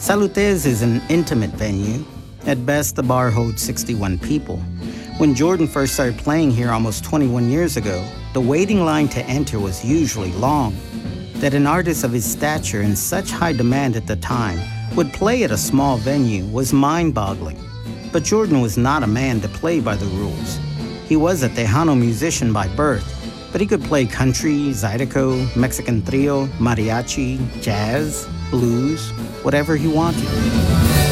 Salutes is an intimate venue. At best, the bar holds 61 people. When Jordan first started playing here almost 21 years ago, the waiting line to enter was usually long. That an artist of his stature in such high demand at the time would play at a small venue was mind-boggling. But Jordan was not a man to play by the rules. He was a Tejano musician by birth, but he could play country, zydeco, Mexican trio, mariachi, jazz, blues, whatever he wanted.